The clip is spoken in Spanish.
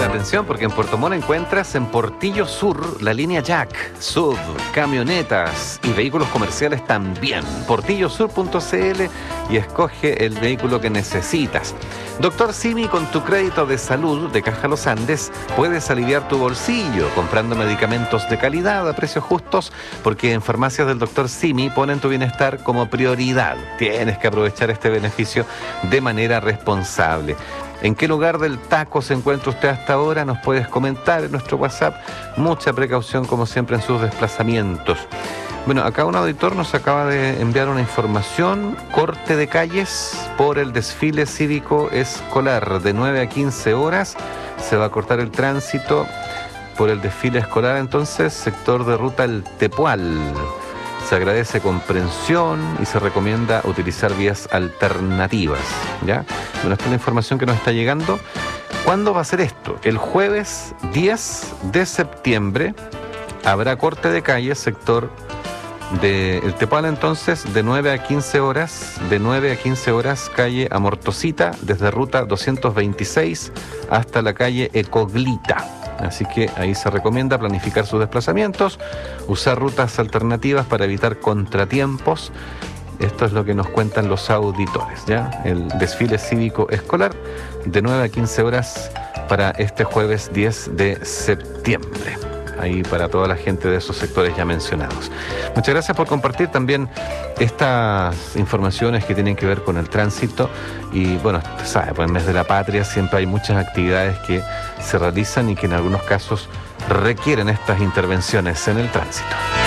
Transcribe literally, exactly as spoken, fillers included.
atención, porque en Puerto Montt encuentras en Portillo Sur la línea Jack, S U V, camionetas y vehículos comerciales también. portillo sur punto c l y escoge el vehículo que necesitas. Doctor Simi, con tu crédito de salud de Caja Los Andes puedes aliviar tu bolsillo comprando medicamentos de calidad a precios justos, porque en Farmacias del Doctor Simi ponen tu bienestar como prioridad. Tienes que aprovechar este beneficio de manera responsable. ¿En qué lugar del taco se encuentra usted hasta ahora? Nos puedes comentar en nuestro WhatsApp. Mucha precaución, como siempre, en sus desplazamientos. Bueno, acá un auditor nos acaba de enviar una información. Corte de calles por el desfile cívico escolar. De nueve a quince horas se va a cortar el tránsito por el desfile escolar. Entonces, sector de ruta El Tepual. Se agradece comprensión y se recomienda utilizar vías alternativas, ¿ya? Bueno, esta es la información que nos está llegando. ¿Cuándo va a ser esto? El jueves diez de septiembre habrá corte de calle, sector de El Tepual, entonces, de nueve a quince horas, de nueve a quince horas, calle Amortosita, desde ruta doscientos veintiséis hasta la calle Ecoglita. Así que ahí se recomienda planificar sus desplazamientos, usar rutas alternativas para evitar contratiempos. Esto es lo que nos cuentan los auditores, ¿ya? El desfile cívico escolar de nueve a quince horas para este jueves diez de septiembre. Ahí para toda la gente de esos sectores ya mencionados. Muchas gracias por compartir también estas informaciones que tienen que ver con el tránsito. Y bueno, usted sabe, pues en mes de la patria siempre hay muchas actividades que se realizan y que en algunos casos requieren estas intervenciones en el tránsito.